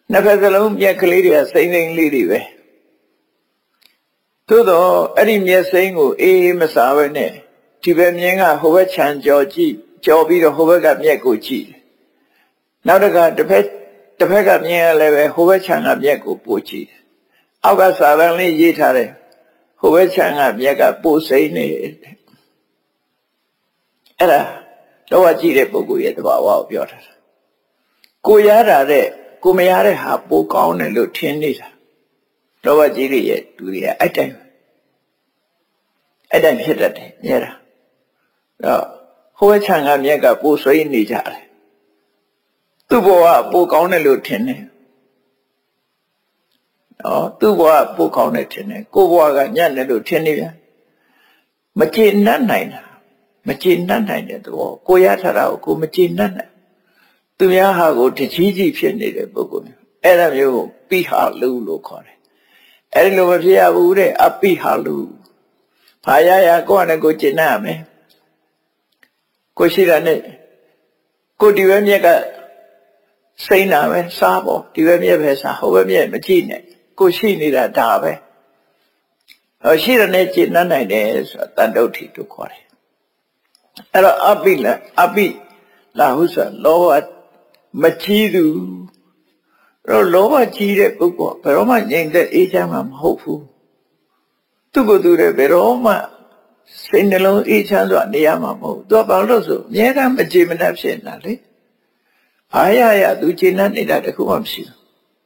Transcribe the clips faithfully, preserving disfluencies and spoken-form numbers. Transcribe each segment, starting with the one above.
နှစ်ဖက်စလုံးမျက်ကလေးတွေကစိမ့်စိမ့်လေးတွေပဲသို့တော့အဲ့ဒီမျက်စိမ့်ကိုအေးအေးမစားပဲနဲ့ဒီဘက်မြင်းကဟိုဘက်ခြံကြော်ကြည့်ကြော်ပြီးတော့ဟိုဘက်ကမျက်ကိုကြည့်နောက်တစ်ခါတစ်ဖက်တစ်ဖက်ကမြင်းကလည်းပဲဟိုဘက်ခြံကမျက်ကိုပို့ကြည့်အောက်ကစာတန်းလေးရေးထားတယ်ဟိုဘက်ခြံကမျက်ကပို့စိမ့်နေအဲ့ဒါတော့ကြည့်တဲ့ပုဂ္ဂိုလ်ရဲ့သဘာဝကိုပြောတာကိုရတာတဲ့ကိုမရတဲ့ဟာပိုကောင်းတယ်လို့ထင်နေတာတော့ကြည့်ရရဲ့သူတွေကအဲ့တိုင်းအဲ့တိုင်းဖြစ်တတ်တယ်မြဲတာတော့ဟိုဘက်ခြံကမျက်ကပို့ဆွေးနေကြတယ်သူ့ဘဝပိုကောင်းတယ်လို့ထင်တယ်နော်သူ့ဘဝပိုကောင်းတယ်ထင်တယ်ကိုဘဝကညံ့တယ်လို့ထင်နေပြန်မကျေနပ်နိုင်တာမကျေနပ်နိုင်တဲ့သဘောကိုရထားတာကိုကိုမကျေနပ်နိုင်သူများဟာကိုတကြီးကြီးဖြစ်နေတဲ့ပုဂ္ဂိုလ်မျိုးအဲ့ဒါမျိုးကိုပိဟာလူလို့ခေါ်တယ်အဲ့ဒီလိုမဖြစ်ရဘူးတဲ့အပိဟာလူဘာရရကိုယ့်နဲ့ကိုကျေနပ်ရမယ်ကိုရှိတာနဲ့ကိုဒီဘက်မြက်ကစိမ့်တာပဲစားပေါ့ဒီဘက်မြက်ပဲစားဟိုဘက်မြက်မကြည့်နဲ့ကိုရှိနေတာဒါပဲဟောရှိတဲ့နဲ့ကျေနပ်နိုင်တယ်ဆိုတာတန်တုဋ္ဌိတို့ခေါ်တယ်အဲ့တော့အပိလအပိလာဟုဆိုလောဘမကြီးသူတော့လောဘကြီးတဲ့ပုဂ္ဂိုလ်ဘယ်တော့မှငြိမ်သက်အေးချမ်းမှာမဟုတ်ဘူးသူ့ကိုယ်သူလည်းဘယ်တော့မှစိတ်နှလုံးအေးချမ်းစွာနေရမှာမဟုတ်သူကဘာလို့ဆိုအများကမကြည်မနှက်ဖြစ်နေတာလေဘာရရသူကြည်နှက်နေတာတခုမှမရှိဘူး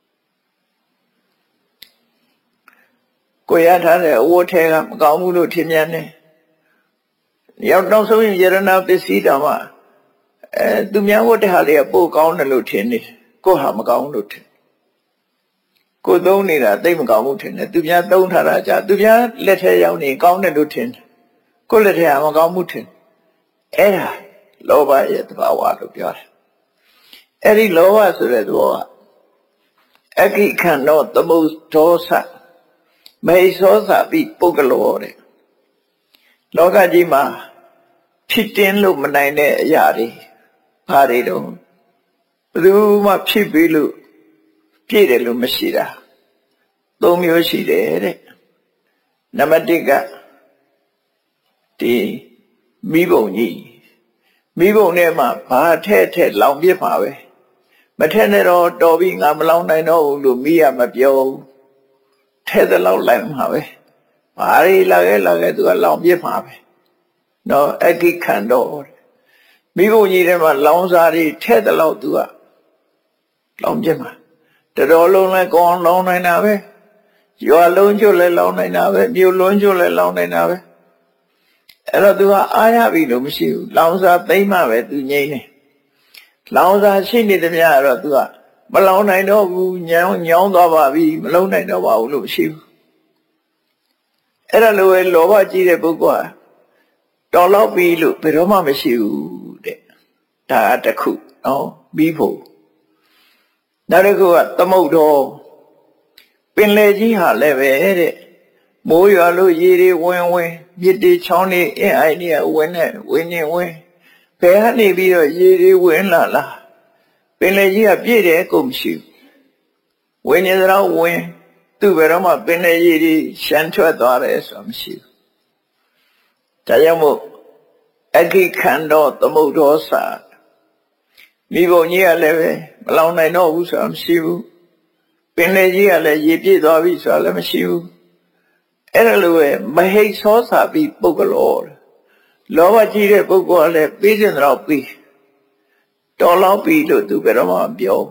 ကိုရထားတဲ့အဝတ်ထဲကမကောင်းဘူးလို့ထင်မြင်တယ်ရောက်တော့ဆိုရင်ယရဏပစ္စည်းတော်မှာအဲသူများဝတ်တဲ့ဟာလေးကပိုကောင်းတယ်လို့ထင်နေကိုဟာမကောင်းလို့ထင်ကိုသုံးနေတာသိမကောင်းဘူးထင်တယ်သူများသုံးထားတာကြာသူများလက်ထဲရောက်နေကောင်းတယ်လို့ထင်တယ်ကိုလက်ထဲကမကောင်းဘူးထင်အဲ့ဒါလောဘရဲ့သဘာဝလို့ပြောတယ်အဲ့ဒီလောဘဆိုတဲ့သဘောကအခိခန္ဓောသမုဒ္ဒောသမေသောသပိပုဂ္ဂလောတဲ့လောကကြီးမှာဖြစ်တင်းလို့မနိုင်တဲ့အရာတွေဘာတွေတော့ဘယ်သူမှဖြစ်ပြီးလို့ပြည့်တယ်လို့မရှိတာသုံးမျိုးရှိတယ်တဲ့နံပါတ်တစ်ကဒီမိဘုံကြီးမိဘုံထဲမှာဘာထဲ့ထဲ့လောင်ပြစ်မှာပဲမထဲ့နဲ့တော့တော်ပြီငါမလောင်နိုင်တော့ဘူးလို့မိရမပြောဘူးထဲ့တဲ့လောက်လိုက်မှာပဲဘာတွေလာခဲ့လာခဲ့သူကလောင်ပြစ်မှာပဲနော်အကိခန္ဓောမိဘုံကြီးထဲမှာလောင်စားတွေထဲ့တဲ့လောက်သူကလောင်ပြစ်မှာတော်တော်လုံးလဲကောင်းလောင်နိုင်တာပဲရွာလုံးကျွတ်လဲလောင်နိုင်တာပဲမြို့လုံးကျွတ်လဲလောင်နိုင်တာပဲအဲ့တော့သူကအားရပြီလို့မရှိဘူးလောင်စားသိမ့်မှပဲသူငြိမ့်နေလောင်စားရှိနေသည်များတော့သူကမလောင်နိုင်တော့ဘူးညောင်းညောင်းသွားပါပြီမလုံးနိုင်တော့ပါဘူးလို့မရှိဘူးအဲ့ဒါလိုပဲလောဘကြီးတဲ့ပုဂ္ဂိုလ်ဟာတော်တော့ပြီလို့ဘယ်တော့မှမရှိဘူးတဲ့ဒါတခုနော်ပြီးဖို့နောက်တစ်ခုကသမုဒ္ဒောပင်လေကြီးဟာလည်းပဲတဲ့မိုးရွာလို့ရေတွေဝင်ဝင်မြစ်တွေချောင်းတွေအင်းအိုင်တွေဝင်နေဝင်နေဝင်ဘယ်ကနေပြီးတော့ရေတွေဝင်လာလားပင်လေကြီးကပြည့်တယ်ကိုမရှိဘူးဝင်နေတော့ဝင်သူ့ဘယ်တော့မှပင်လေကြီးတွေရှမ်းထွက်သွားတယ်ဆိုတာမရှိဘူးဒါကြောင့်မို့အခိခန္ဓောသမုဒ္ဒောသမိဘုံကြီးကလည်းပဲမလောင်နိုင်တော့ဘူးဆိုတာမရှိဘူးပင်လေကြီးကလည်းရေပြည့်သွားပြီဆိုတာလည်းမရှိဘူးအဲ့ဒါလိုပဲမဟိတ်သောစာပြီးပုဂ္ဂလောလောဘကြီးတဲ့ပုဂ္ဂိုလ်ကလည်းပြီးတဲ့တော့ပြီးတော်လောက်ပြီလို့သူဘယ်တော့မှပြော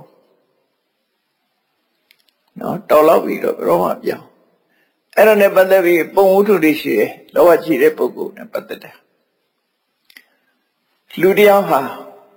နော်တော်လောက်ပြီတော့ဘယ်တော့မှပြောအဲ့ဒါနဲ့ပတ်သက်ပြီးပုံဝတ္ထုတွေရှိတယ်လောဘကြီးတဲ့ပုဂ္ဂိုလ်နဲ့ပတ်သက်တယ်လူတယောက်ဟာ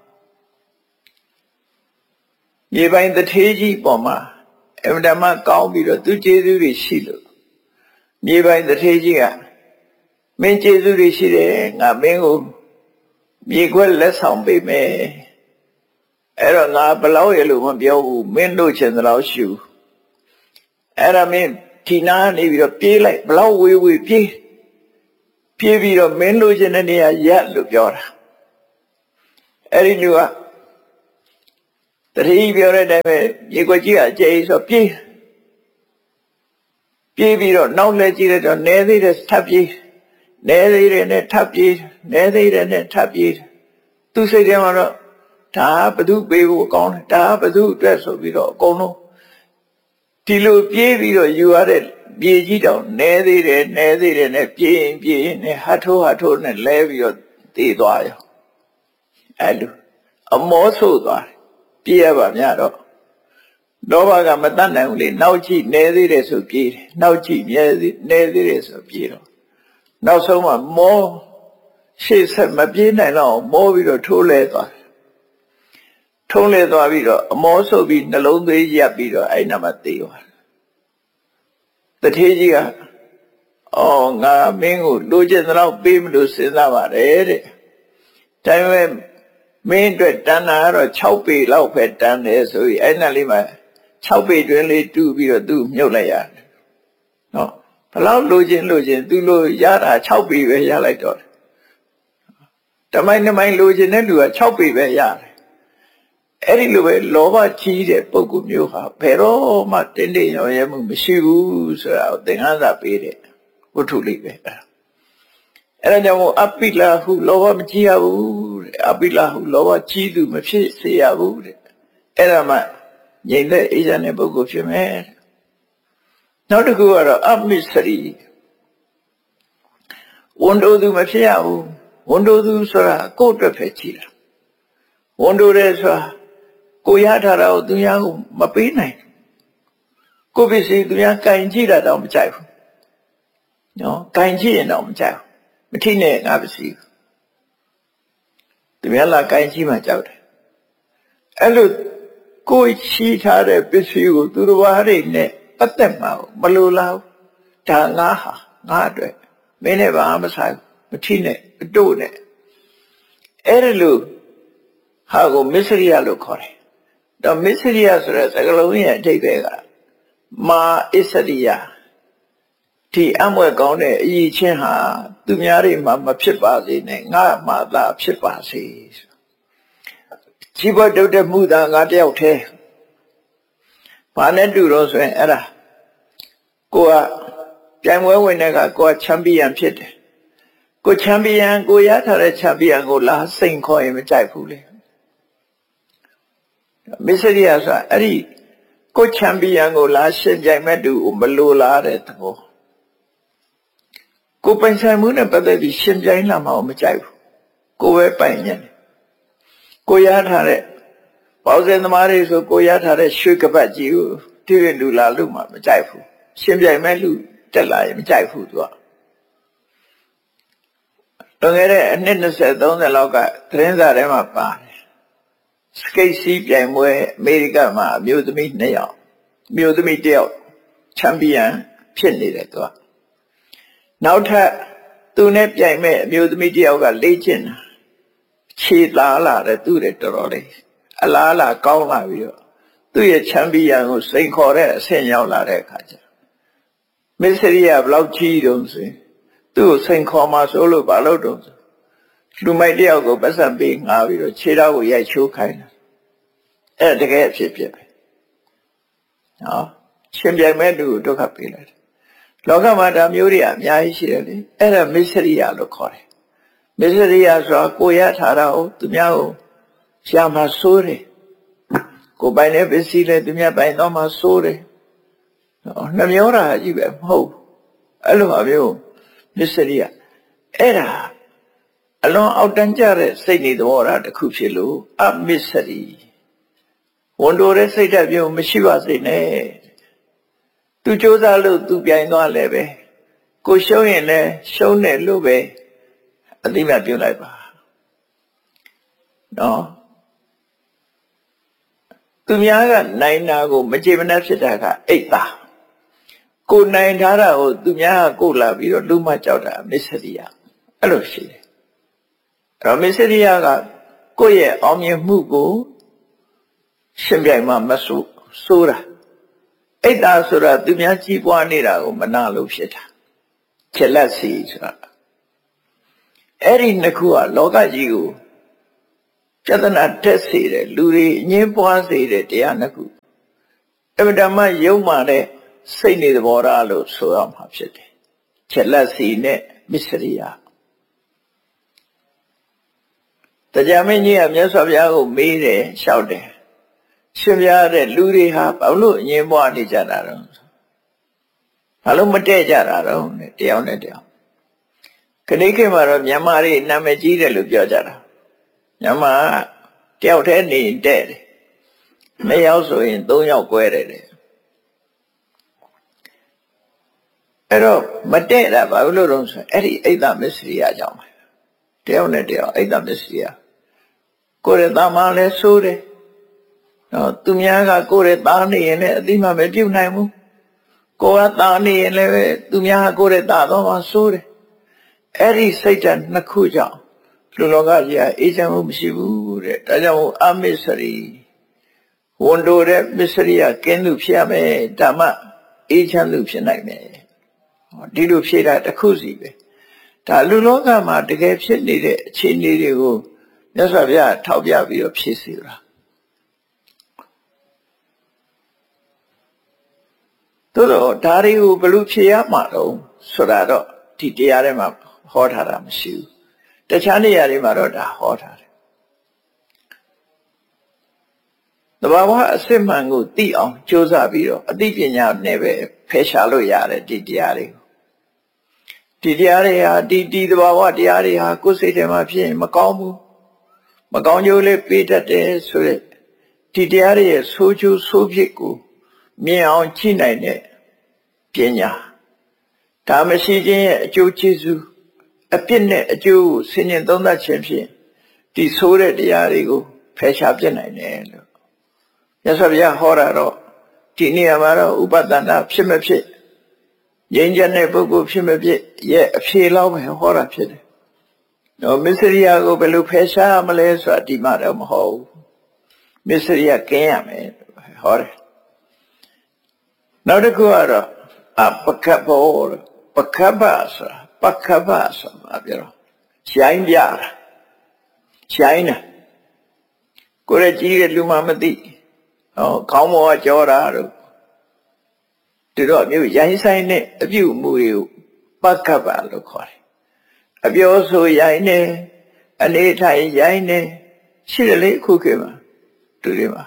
မြေပိုင်းတထေးကြီးပေါ်မှာအမှန်တမ်းကောင်းပြီးတော့သူကျေးဇူးတွေရှိလို့မြေပိုင်းတထေးကြီးကမင်းကျေးဇူးတွေရှိတယ်ငါမင်းကိုမြေခွက်လက်ဆောင်ပေးမယ်အဲ့တော့ငါဘလောက်ရလို့မပြောဘူးမင်းတို့ချင်သလောက်ရှူအဲ့ဒါမင်းဒီနာနေပြီးတော့ပြေးလိုက်ဘလောက်ဝေးဝေးပြေးပြေးပြီးတော့မင်းတို့ချင်တဲ့နေရာရက်လို့ပြောတာအဲ့ဒီလူကတတိပြောတဲ့တိုင်းပဲရေခွက်ကြီးကအကျယ်ဆိုပြေးပြေးပြီးတော့နောက်လဲကြည့်လိုက်တော့နဲသေးတယ်ထပ်ပြေးနဲသေးတယ်နဲ့ထပ်ပြေးနဲသေးတယ်နဲ့ထပ်ပြေးသူစိတ်ထဲမှာတော့ဒါဘသူပေးဖို့ကောင်းတယ်ဒါဘသူအတွက်ဆိုပြီးတော့အကုန်လုံးဒီလိုပြေးပြီးတော့ယူရတဲ့ပြေးကြီးတောင်နဲသေးတယ်နဲသေးတယ်နဲ့ပြေးရင်ပြေးရင်နဲ့ဟတ်ထိုးဟတ်ထိုးနဲ့လဲပြီးတော့တည်သွားရောအဲ့လိုအမောဆိုးသွားပြေးရပါများတော့လောဘကမတတ်နိုင်ဘူးလေနောက်ကြည့်နဲသေးတယ်ဆိုပြေးတယ်နောက်ကြည့်မြဲသေးနဲသေးတယ်ဆိုပြေးတော့နောက်ဆုံးမှမောရှေ့ဆက်မပြေးနိုင်တော့မောပြီးတော့ထိုးလဲသွားထုံးလဲသွားပြီးတော့အမောဆုပ်ပြီးနှလုံးသွေးရပ်ပြီးတော့အဲ့နာမှာသေသွားတထေးကြီးကအော်ငါမင်းကိုလိုချင်တဲ့လောက်ပေးမလို့စဉ်းစားပါတယ်တဲ့ဒါပေမဲ့မင်းအတွက်တန်တာကတော့၆ပေလောက်ပဲတန်တယ်ဆိုပြီးအဲ့နာလေးမှာ၆ပေတွင်းလေးတူပြီးတော့သူ့မြုပ်လိုက်ရတယ်နော်ဘလောက်လိုချင်လိုချင်သူလိုရတာ၆ပေပဲရလိုက်တော့တမိုင်းတမိုင်းလိုချင်တဲ့လူက၆ပေပဲရတယ်အဲ့ဒီလိုပဲလောဘကြီးတဲ့ပုဂ္ဂိုလ်မျိုးဟာဘယ်တော့မှတင်းတင်းရော်ရဲမှုမရှိဘူးဆိုတာကိုသင်္ခန်းစာပေးတဲ့ဝတ္ထုလေးပဲအဲ့ဒါကြောင့်မို့အပိလာဟုလောဘမကြီးရဘူးတဲ့အပိလာဟုလောဘကြီးသူမဖြစ်စေရဘူးတဲ့အဲ့ဒါမှငြိမ်သက်အေးချမ်းတဲ့ပုဂ္ဂိုလ်ဖြစ်မယ်နောက်တစ်ခုကတော့အမိစရိဝန်တိုသူမဖြစ်ရဘူးဝန်တိုသူဆိုတာကိုယ့်အတွက်ပဲကြီးတာဝန်တိုတယ်ဆိုတာကိုရထားတာကိုသူများကိုမပေးနိုင်ကိုပစ္စည်းသူများကင်ကြည့်တာတော့မကြိုက်ဘူးနော်ကင်ကြည့်ရင်တော့မကြိုက်ဘူးမထိနဲ့ငါပစ္စည်းသူများလာကင်ကြည့်မှကြောက်တယ်အဲ့လိုကိုရှိထားတဲ့ပစ္စည်းကိုသူတော်ဘာတွေနဲ့ပတ်သက်မှာမလိုလားဒါငါဟာငါအတွက်မင်းနဲ့ဘာမှမဆိုင်မထိနဲ့မတို့နဲ့အဲ့ဒါလို့ဟာကိုမစ္စရိယလို့ခေါ်တယ်တော့မစ္စရိယဆိုတဲ့စကားလုံးရဲ့အဓိပ္ပာယ်ကမာအစ္စရိယဒီအမွဲကောင်းတဲ့အရေးချင်းဟာသူများတွေမှာမဖြစ်ပါစေနဲ့ငါမှသာဖြစ်ပါစေကြီးပွားတုတ်တဲ့မှုသာငါတယောက်တည်းဘာနဲ့တူတော့ဆိုရင်အဲ့ဒါကိုကပြိုင်ပွဲဝင်တဲ့ကကိုကချန်ပီယံဖြစ်တယ်ကိုချန်ပီယံကိုရထားတဲ့ချန်ပီယံကိုလာစိန်ခေါ်ရင်မကြိုက်ဘူးလေမစ္စရိယဆိုတာအဲ့ဒီကိုချန်ပီယံကိုလာရှင်ပြိုင်မဲ့သူကိုမလိုလားတဲ့သဘောကိုပိုင်ဆိုင်မှုနဲ့ပတ်သက်ပြီးရှင်ပြိုင်လာမှမကြိုက်ဘူးကိုပဲပိုင်ညံ့ကိုရထားတဲ့ပေါင်းစင်သမားတွေဆိုကိုရထားတဲ့ရွှေကပတ်ကြီးကိုတိရလူလာလို့မှမကြိုက်ဘူးရှင်ပြိုင်မဲ့လူတက်လာရင်မကြိုက်ဘူးသူကလွန်ခဲ့တဲ့အနှစ်၂၀ ၃၀လောက်ကသတင်းစာထဲမှာပါတယ်စကိတ်စီးပြိုင်ပွဲအမေရိကမှာအမျိုးသမီးနှစ်ယောက်အမျိုးသမီးတစ်ယောက်ချန်ပီယံဖြစ်နေတယ်သူကနောက်ထပ်သူနဲ့ပြိုင်မဲ့အမျိုးသမီးတစ်ယောက်ကလေ့ကျင့်တာခြေသားလာတယ်သူ့ရဲ့တော်တော်လေးအလားလာကောင်းလာပြီးတော့သူ့ရဲ့ချန်ပီယံကိုစိန်ခေါ်တဲ့အဆင့်ရောက်လာတဲ့အခါကျမစ္စရိယဘလောက်ကြီးတုံးဆိုရင်သူ့ကိုစိန်ခေါ်မှဆိုလို့ဘာလို့တုံးဆိုလူမိုက်တယောက်ကိုပတ်စံပေးငါပြီးတော့ခြေထောက်ကိုရိုက်ချိုးခိုင်းတာအဲ့တကယ်အဖြစ်ဖြစ်ပဲနော်ရှင်ပြိုင်မဲ့သူကိုဒုက္ခပေးလိုက်တယ်လောကမှာဒါမျိုးတွေအများကြီးရှိတယ်လေအဲ့ဒါမစ္စရိယလို့ခေါ်တယ်မစ္စရိယဆိုတာကိုရထားတာကိုသူများကိုရှာမှဆိုးတယ်ကိုပိုင်တဲ့ပစ္စည်းလေသူများပိုင်တော့မှဆိုးတယ်နော်နှမျောတာကြီးပဲမဟုတ်အဲ့လိုအမျိုးမစ္စရိယအဲ့ဒါအလွန်အောက်တန်းကျတဲ့စိတ်နေသဘောထားတစ်ခုဖြစ်လို့အမစ္စရိဝန်တိုတဲ့စိတ်ဓာတ်မျိုးမရှိပါစေနဲ့သူစ조사လို့သူပြိုင်သွားလဲပဲကိုရှုံးရင်လည်းရှုံးတယ်လို့ပဲအသိမှပြုလိုက်ပါနော်သူများကနိုင်တာကိုမကြေမနက်ဖြစ်တာကအိတ်သားကိုနိုင်ထားတာကိုသူများကကိုလာပြီးတော့လူမကြောက်တာမစ္စရိယအဲ့လိုရှိတယ်အဲ့တော့မစ္စရိယကကိုယ့်ရဲ့အောင်မြင်မှုကိုရှင်ပြိုင်မှမဆိုးဆိုးတာအိတ်သားဆိုတာသူများကြီးပွားနေတာကိုမနာလို့ဖြစ်တာချက်လက်စီဆိုတာအဲ့ဒီနှစ်ခုကလောကကြီးကိုပြဿနာတက်စေတယ်လူတွေအငြင်းပွားစေတယ်တရားနှစ်ခုအမှန်တမ်းယုံမှတဲ့စိတ်နေသဘောထားလို့ဆိုရမှာဖြစ်တယ်ချက်လက်စီနဲ့မစ္စရိယတရားမင်းကြီးကမြတ်စွာဘုရားကိုမေးတယ်လျှောက်တယ်ရှင်ပြတဲ့လူတွေဟာဘာလို့အငြင်းပွားနေကြတာတော့ဘာလို့မတည့်ကြတာတော့တယောက်နဲ့တယောက်ခဏခေတ်မှာတော့မြန်မာတွေနာမည်ကြီးတယ်လို့ပြောကြတာမြန်မာတယောက်တည်းနေတဲ့တယ်နှစ်ယောက်ဆိုရင်သုံးယောက်꿰တယ်တဲ့အဲ့တော့မတည့်တာဘာလို့လို့ဆိုအဲ့ဒီအိတ်သမစ္စရိယကြောင့်ပဲတယောက်နဲ့တယောက်အိတ်သမစ္စရိယကိုယ်ရဲ့သားမလည်းဆိုးတယ်နော်သူများကကိုယ်ရဲ့သားနေရင်လည်းအတိမမပြုတ်နိုင်ဘူးကိုယ်ကသားနေရင်လည်းသူများကကိုယ်ရဲ့သားတော့မှဆိုးတယ်အဲ့ဒီစိတ်ဓာတ်နှစ်ခုကြောင့်လူလောကကြီးကအေးချမ်းမှုမရှိဘူးတဲ့ဒါကြောင့်အမစ္စရိဝန်တိုတဲ့မစ္စရိယကင်းသူဖြစ်ရမယ်ဓမ္မအေးချမ်းသူဖြစ်နိုင်မယ်ဒီလိုဖြေတာတစ်ခုစီပဲဒါလူလောကမှာတကယ်ဖြစ်နေတဲ့အခြေအနေတွေကိုမြတ်စွာဘုရားထောက်ပြပြီးတော့ဖြေစီတာသို့တော့ဒါတွေကိုဘယ်လိုဖြေရမှာတော့ဆိုတာတော့ဒီတရားထဲမှာဟောထားတာမရှိဘူးတခြားနေရာတွေမှာတော့ဒါဟောထားတယ်သဘာဝအစစ်မှန်ကိုသိအောင်ကြိုးစားပြီးတော့အသိပညာနဲ့ပဲဖယ်ရှားလို့ရတယ်ဒီတရားတွေကိုဒီတရားတွေဟာဒီဒီသဘာဝတရားတွေဟာကိုယ်စိတ်ထဲမှာဖြစ်ရင်မကောင်းဘူးမကောင်းကျိုးလေးပေးတတ်တယ်ဆိုရက်ဒီတရားတွေရဲ့ဆိုးကျိုးဆိုးဖြစ်ကိုမြင်အောင်ကြည့်နိုင်တဲ့ပညာဒါမရှိခြင်းရဲ့အကျိုးကျေးဇူးအပြစ်နဲ့အကျိုးကိုဆင်ញင်သုံးသပ်ခြင်းဖြင့်ဒီဆိုးတဲ့တရားတွေကိုဖယ်ရှားပြနိုင်တယ်လို့မြတ်စွာဘုရားဟောတာတော့ဒီနေရာမှာတော့ဥပဒနာဖြစ်မဖြစ်ငြိမ်းချမ်းတဲ့ပုဂ္ဂိုလ်ဖြစ်မဖြစ်ရဲ့အဖြေလောက်ပဲဟောတာဖြစ်တယ်။နော်မစ္စရိယကိုဘယ်လိုဖယ်ရှားမလဲဆိုတာဒီမှာတော့မဟုတ်ဘူး။မစ္စရိယကင်းရမယ်ဟောတယ်။နောက်တစ်ခုကတော့အပကပ္ပောပကပ္ပဆိုတာပကပ္ပဆိုတာပြောတော့ရှိုင်းပြတာရှိုင်းတာကိုယ်ရဲ့ကြီးတဲ့လူမှမသိဟောခေါင်းပေါ်ကကြောတာတို့ဒီတော့မျိုးရိုင်းဆိုင်တဲ့အပြုအမူတွေကိုပကပ္ပလို့ခေါ်တယ်အပြောဆိုရိုင်းနေအနေထိုင်ရိုင်းနေရှိတယ်လေခုခေတ်မှာသူတွေမှာ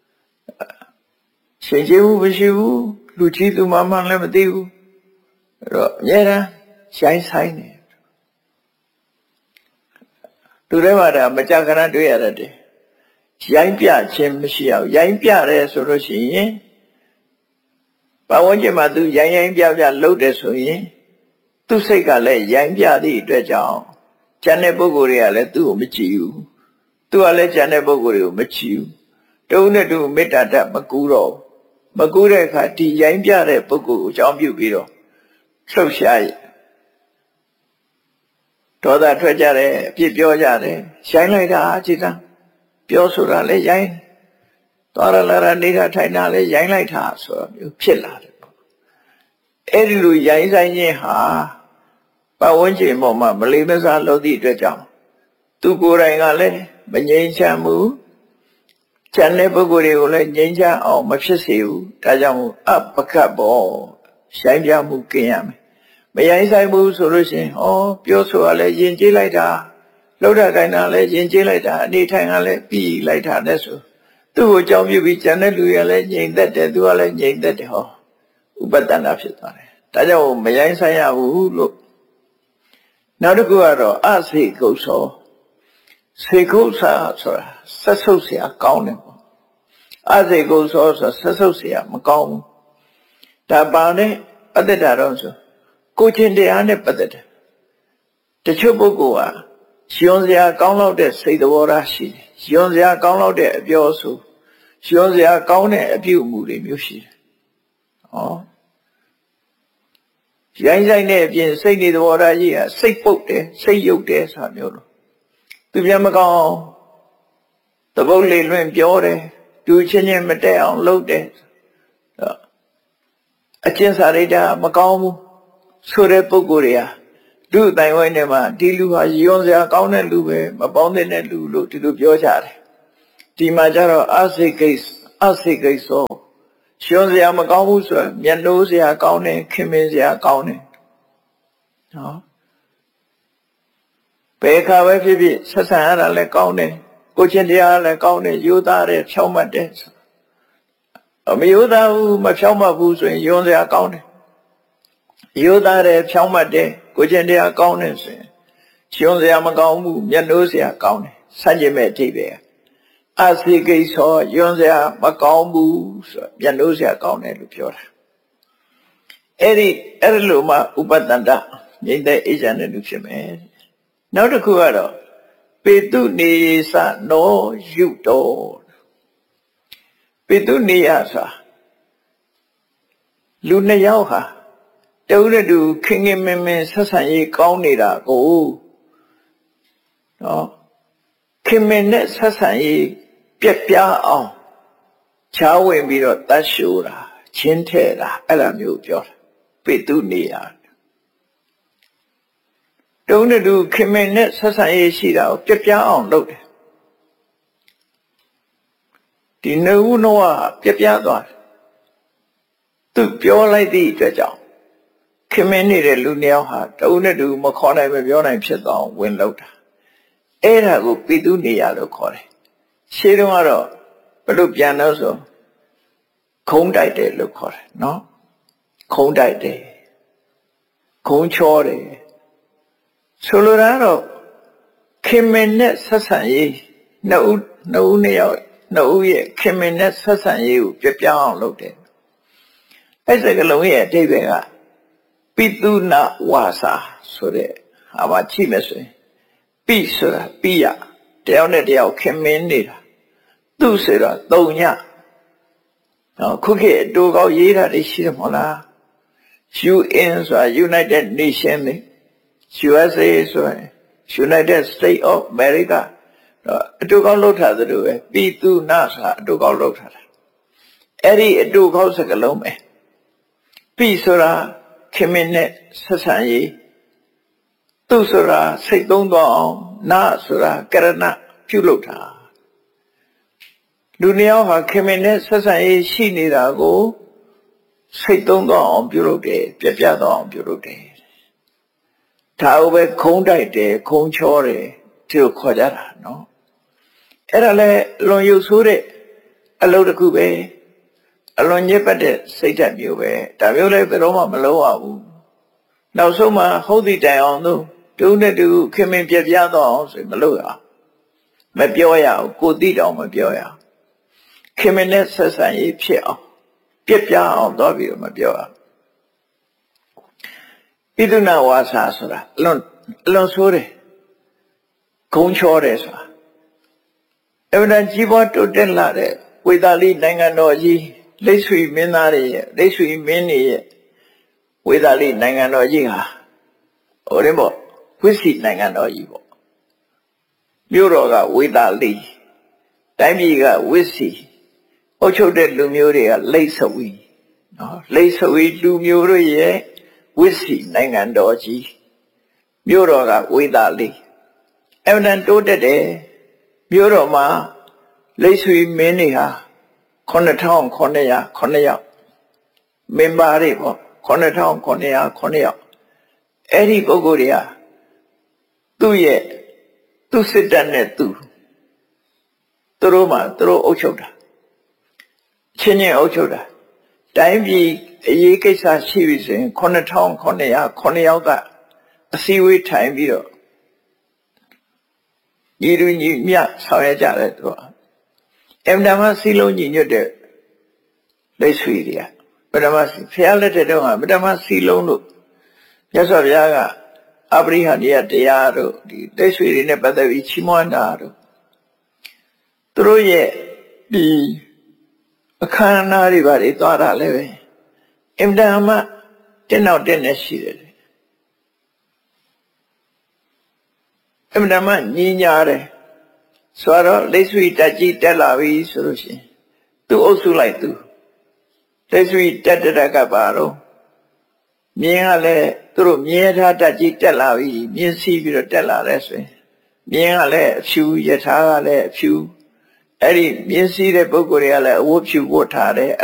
ရှင်ကျေးမှုမရှိဘူးလူကြီးသူမှမှလည်းမသိဘူးအဲ့တော့အများအားရိုင်းဆိုင်နေသူတွေမှာဒါမကြခဏတွေ့ရတတ်တယ်ရိုင်းပြခြင်းမရှိအောင်ရိုင်းပြတယ်ဆိုလို့ရှိရင်ဘာဝန်းကျင်မှာသူရိုင်းရိုင်းပြပြလှုပ်တယ်ဆိုရင်သူ့စိတ်ကလည်းရိုင်းပြသည့်အတွက်ကြောင့်ကျန်တဲ့ပုဂ္ဂိုလ်တွေကလည်းသူ့ကိုမကြည့်ဘူးသူကလည်းကျန်တဲ့ပုဂ္ဂိုလ်တွေကိုမကြည့်ဘူးတုံးနဲ့တူမေတ္တာတတ်မကူတော့မကူတဲ့အခါဒီရိုင်းပြတဲ့ပုဂ္ဂိုလ်ကိုအကြောင်းပြုပြီးတော့လှုပ်ရှားရဒေါသထွက်ကြတယ်အပြစ်ပြောကြတယ်ရိုင်းလိုက်တာအခြေတမ်းပြောဆိုတာလည်းရိုင်းသွားရလာရနေတာထိုင်တာလည်းရိုင်းလိုက်တာဆိုတာမျိုးဖြစ်လာတယ်ပေါ့အဲ့ဒီလိုရိုင်းဆိုင်ခြင်းဟာပတ်ဝန်းကျင်ပေါ်မှာမလေးမစားလုပ်သည့်အတွက်ကြောင့်သူကိုယ်တိုင်ကလည်းမငြိမ်းချမ်းဘူးကျန်တဲ့ပုဂ္ဂိုလ်တွေကိုလည်းငြိမ်းချမ်းအောင်မဖြစ်စေဘူးဒါကြောင့်အပကပ္ပောရိုင်းပြမှုကင်းရမယ်မရိုင်းဆိုင်ဘူးဆိုလို့ရှိရင်ဟောပြောဆိုရလဲယဉ်ကျေးလိုက်တာလှုပ်တာကိုင်းတာလဲယဉ်ကျေးလိုက်တာအနေထိုင်ကလည်းပြီးလိုက်တာနဲ့ဆိုသူ့ကိုကြောင်းပြပြီးကျန်တဲ့လူရလည်းငြိမ်သက်တယ်သူကလည်းငြိမ်သက်တယ်ဟောဥပဒနာဖြစ်သွားတယ်ဒါကြောင့်မရိုင်းဆိုင်ရဘူးလို့နောက်တစ်ခုကတော့အစေကုသောစေကုသဆိုတာဆက်ဆုပ်เสียကောင်းတယ်ပေါ့အစေကုသောဆိုဆက်ဆုပ်เสียမကောင်းဘူးဒါပါနဲ့ပတ်သက်တာတော့ဆိုကိုချင်းတရားနဲ့ပတ်သက်တယ်တချို့ပုဂ္ဂိုလ်ဟာရှင်စရာကောင်းလောက်တဲ့စိတ်သဘောထားရှိတယ်ရှင်စရာကောင်းလောက်တဲ့အပြောဆိုရှင်စရာကောင်းတဲ့အပြုအမူတွေမျိုးရှိတယ်ဟောရိုင်းဆိုင်တဲ့အပြင်စိတ်နေသဘောထားကြီးကစိတ်ပုတ်တယ်စိတ်ယုတ်တယ်ဆိုတာမျိုးလို့သူပြန်မကောင်းသဘုတ်လေးလွင့်ပြောတယ်သူချင်းချင်းမတက်အောင်လုပ်တယ်အကျင့်စာရိတ္တမကောင်းဘူးဆိုတဲ့ပုဂ္ဂိုလ်တွေဟာလူအတိုင်းဝိုင်းထဲမှာဒီလူဟာယွန်းစရာကောင်းတဲ့လူပဲမပေါင်းတဲ့လူလို့ဒီလိုပြောကြတယ်ဒီမှာကျတော့အစိကိစ္စအစိကိစ္စယွန်းစရာမကောင်းဘူးဆိုမျက်နှိုးစရာကောင်းတယ်ခင်မင်စရာကောင်းတယ်နော်ဘယ်ခါပဲဖြစ်ဖြစ်ဆက်ဆံရတာလည်းကောင်းတယ်ကိုချင်းတရားလည်းကောင်းတယ်ယူသားတယ်ဖြောင့်မတ်တယ်မယူသားဘူးမဖြောင့်မတ်ဘူးဆိုရင်ယွန်းစရာကောင်းတယ်ယူသားတယ်ဖြောင့်မတ်တယ်ကိုချင်းတရားကောင်းတယ်ဆိုရင်ယွန်းစရာမကောင်းဘူးမျက်နှိုးစရာကောင်းတယ်ဆန့်ကျင်မဲ့အဓိပ္ပာယ်အစိကိစ္စယွန်းစရာမကောင်းဘူးဆိုမျက်နှိုးစရာကောင်းတယ်လို့ပြောတာအဲ့ဒီအဲ့လိုမှဥပတ္တန္တငြိမ့်တဲ့အေဂျင့်တဲ့လူဖြစ်မယ်နောက်တစ်ခုကတော့ပေတုနေသနောယုတောပေတုနေယဆိုလူနှစ်ယောက်ဟာတဦးနဲ့တူခင်ခင်မင်မင်ဆက်ဆံရေးကောင်းနေတာကိုနော်ခင်မင်နဲ့ဆက်ဆံရေးပြက်ပြားအောင်ချားဝင်ပြီးတော့တတ်ရှိုးတာချင်းထဲတာအဲ့လိုမျိုးပြောတာပေတုနေယတုံးတူခင်မင်နဲ့ဆက်ဆံရေးရှိတာကိုပြပြအောင်လုပ်တယ်ဒီနှုတ်နှောကပြပြသွားတယ်သူပြောလိုက်သည့်အတွက်ကြောင့်ခင်မင်နေတဲ့လူနှစ်ယောက်ဟာတုံးနဲ့တူမခေါ်နိုင်မပြောနိုင်ဖြစ်သွားအောင်ဝင်လုပ်တာအဲ့ဒါကိုပိတုနေရလို့ခေါ်တယ်ရှင်းတော့ကတော့ဘယ်လိုပြန်လို့ဆိုခုံးတိုက်တယ်လို့ခေါ်တယ်နော်ခုံးတိုက်တယ်ခုံးချောတယ်ဆိုလိုတာတော့ခင်မင်နဲ့ဆက်ဆံရေးနှစ်ဦးနှစ်ဦးနှစ်ယောက်နှစ်ဦးရဲ့ခင်မင်နဲ့ဆက်ဆံရေးကိုပြပြအောင်လုပ်တယ်အဲ့စကလုံးရဲ့အဓိပ္ပာယ်ကပိတုနဝါစာဆိုတဲ့ဟာမှာကြည့်မယ်ဆိုရင်ပိဆိုတာပိယတယောက်နဲ့တယောက်ခင်မင်နေတာသူဆိုတာသုံးညနော်ခုခေတ်အတူကောက်ရေးတာတွေရှိတယ်မဟုတ်လား ယူ အင် ဆိုတာ United Nations လေယူ အက်စ် အေ ဆိုရင် United States of America အတူကောက်လောက်ထားသလိုပဲပိတုနဆိုတာအတူကောက်လောက်ထားတာအဲ့ဒီအတူကောက်စကားလုံးပဲပိဆိုတာခင်မင်နဲ့ဆက်ဆံရေးသူဆိုတာစိတ်သုံးသွားအောင်နာဆိုတာကရဏပြုလုပ်တာလူနှစ်ယောက်ဟာခင်မင်နဲ့ဆက်ဆံရေးရှိနေတာကိုစိတ်သုံးသွားအောင်ပြုလုပ်တယ်ပြပြသွားအောင်ပြုလုပ်တယ်ဒါကိုပဲခုံးတိုက်တယ်ခုံးချောတယ်ဒီလိုခေါ်ကြတာနော်အဲ့ဒါလဲလွန်ရုပ်ဆိုးတဲ့အလုပ်တစ်ခုပဲအလွန်ညစ်ပတ်တဲ့စိတ်ဓာတ်မျိုးပဲဒါမျိုးလည်းဘယ်တော့မှမလုပ်ရဘူးနောက်ဆုံးမှဟုတ်သည့်တိုင်အောင်သူတူနဲ့တူခင်မင်ပြပြသွားအောင်ဆိုမလုပ်ရမပြောရဘူးကိုသိတောင်မပြောရခင်မင်နဲ့ဆက်ဆံရေးဖြစ်အောင်ပြပြအောင်တော့ပြီးတော့မပြောရပိတုနဝါစာဆိုတာအလွန်အလွန်ဆိုးတယ်ခုံးချောတယ်ဆိုတာအမှန်တန်ကြီးပွားတိုးတက်လာတဲ့ဝေသာလိနိုင်ငံတော်ကြီးလိတ်ဆွေမင်းသားတွေရဲ့လိတ်ဆွေမင်းတွေရဲ့ဝေသာလိနိုင်ငံတော်ကြီးဟာဟိုရင်ပေါ့ဝိစီနိုင်ငံတော်ကြီးပေါ့မြို့တော်ကဝေသာလိတိုင်းပြည်ကဝိစီအုပ်ချုပ်တဲ့လူမျိုးတွေကလိတ်ဆွေနော်လိတ်ဆွေလူမျိုးတို့ရဲ့ဝိစီနိုင်ငံတော်ကြီးမြို့တော်ကဝေသာလိအမှန်တန်တိုးတက်တယ်မြို့တော်မှာလိတ်ဆွေမင်းတွေဟာခုနှစ်ထောင်ခုနှစ်ရာခုနှစ်ယောက်မင်းပါတွေပေါ့ခုနှစ်ထောင်ခုနှစ်ရာခုနှစ်ယောက်အဲ့ဒီပုဂ္ဂိုလ်တွေကသူ့ရဲ့သူ့စစ်တပ်နဲ့သူသူတို့မှသူတို့အုပ်ချုပ်တာချင်းချင်းအုပ်ချုပ်တာတိုင်းပြည်အရေးကိစ္စရှိပြီဆိုရင်ခုနှစ်ထောင်ခုနှစ်ရာခုနှစ်ယောက်ကအစည်းအဝေးထိုင်ပြီးတော့ညီလူညီမြဆောင်ရကြတယ်သူကအင်တာမစီလုံးညီညွတ်တဲ့လက်ဆွေတွေကပထမစီဖျားလက်တဲ့တော့ကပထမစီလုံးလို့မြတ်စွာဘုရားကအပရိဟတရားတရားတို့ဒီလက်ဆွေတွေနဲ့ပတ်သက်ပြီးချီးမွမ်းတာတို့သူတို့ရဲ့ဒီအခမ်းအနားတွေဘာတွေသွားတာလဲပဲအင်တာမတက်နောက်တက်နေရှိတယ်အင်တာမညီညာတယ်ဆိုတော့လက်ဆွေတက်ကြီးတက်လာပြီဆိုလို့ရှိရင်သူ့အုပ်စုလိုက်သူလက်ဆွေတက်တက်ကပါတော့မြင်းကလည်းသူသူတို့မြင်ထားတတ်ကြီးတက်လာပြီမြင်စီးပြီးတော့တက်လာတဲ့ဆိုရင်မြင်ကလည်းအဖြူယထာကလည်းအဖြူအဲ့ဒီမြင်စီးတဲ့ပုဂ္ဂိုလ်တွေကလည်းအဝတ်ဖြူဝတ်ထားတယ်